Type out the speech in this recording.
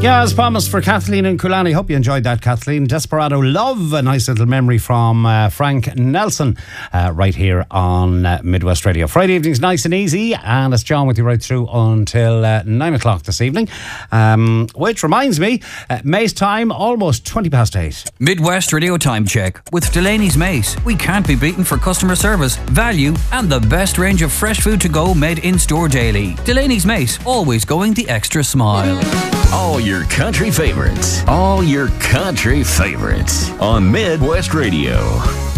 Yeah, as promised for Kathleen and Kulani. Hope you enjoyed that, Kathleen. Desperado Love, a nice little memory from Frank Nelson right here on Midwest Radio. Friday evening's nice and easy, and it's John with you right through until 9 o'clock this evening. Which reminds me, Mace time, almost 20 past 8. Midwest Radio Time Check with Delaney's Mace. We can't be beaten for customer service, value, and the best range of fresh food to go made in store daily. Delaney's Mace, always going the extra smile. All your country favorites. All your country favorites on Midwest Radio.